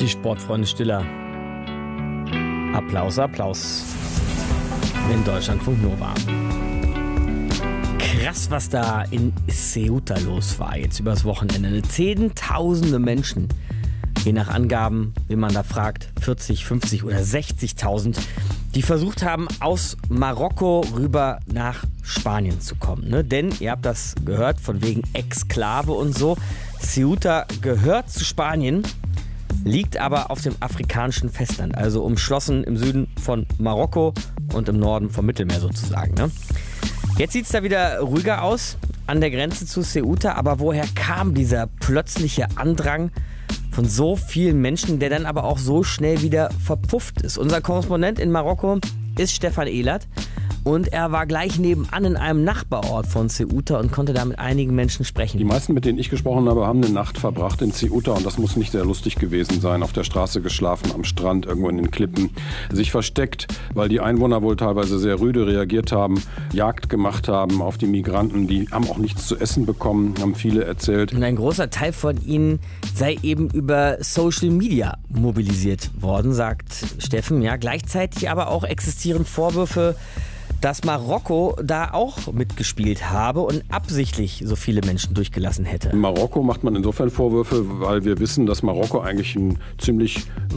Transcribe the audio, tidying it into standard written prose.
Die Sportfreunde Stiller. Applaus, Applaus. In Deutschlandfunk Nova. Krass, was da in Ceuta los war jetzt übers Wochenende. Zehntausende Menschen, je nach Angaben, wie man da fragt, 40, 50 oder 60.000, die versucht haben, aus Marokko rüber nach Spanien zu kommen. Ne? Denn, ihr habt das gehört, von wegen Exklave und so, Ceuta gehört zu Spanien, liegt aber auf dem afrikanischen Festland, also umschlossen im Süden von Marokko und im Norden vom Mittelmeer sozusagen. Ne? Jetzt sieht es da wieder ruhiger aus an der Grenze zu Ceuta, aber woher kam dieser plötzliche Andrang von so vielen Menschen, der dann aber auch so schnell wieder verpufft ist? Unser Korrespondent in Marokko ist Stefan Ehlert und er war gleich nebenan in einem Nachbarort von Ceuta und konnte da mit einigen Menschen sprechen. Die meisten, mit denen ich gesprochen habe, haben eine Nacht verbracht in Ceuta und das muss nicht sehr lustig gewesen sein. Auf der Straße geschlafen, am Strand, irgendwo in den Klippen, sich versteckt, weil die Einwohner wohl teilweise sehr rüde reagiert haben, Jagd gemacht haben auf die Migranten. Die haben auch nichts zu essen bekommen, haben viele erzählt. Und ein großer Teil von ihnen sei eben über Social Media mobilisiert worden, sagt Steffen. Ja, gleichzeitig aber auch existieren Vorwürfe, dass Marokko da auch mitgespielt habe und absichtlich so viele Menschen durchgelassen hätte. In Marokko macht man insofern Vorwürfe, weil wir wissen, dass Marokko eigentlich ein ziemlich